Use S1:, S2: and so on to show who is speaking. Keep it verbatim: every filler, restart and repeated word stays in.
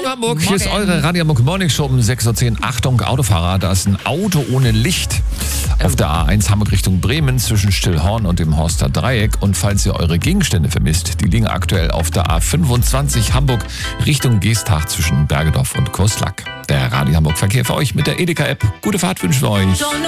S1: Hamburg,
S2: Morgen.
S1: hier ist eure Radio Hamburg Morning Show um sechs Uhr zehn. Achtung, Autofahrer, da ist ein Auto ohne Licht auf der A eins Hamburg Richtung Bremen zwischen Stillhorn und dem Horster Dreieck. Und falls ihr eure Gegenstände vermisst, die liegen aktuell auf der A fünfundzwanzig Hamburg Richtung Geesthacht zwischen Bergedorf und Kurslack. Der Radio Hamburg Verkehr für euch mit der Edeka-App. Gute Fahrt wünschen wir euch.